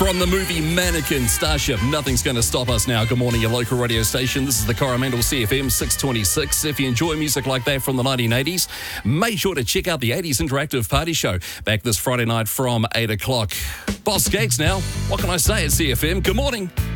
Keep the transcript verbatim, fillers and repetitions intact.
From the movie Mannequin, Starship, Nothing's Going to Stop Us Now. Good morning, your local radio station. This is the Coromandel C F M six twenty-six. If you enjoy music like that from the nineteen eighties, make sure to check out the eighties Interactive Party Show. Back this Friday night from eight o'clock. Boss Gags now. What can I say at C F M? Good morning.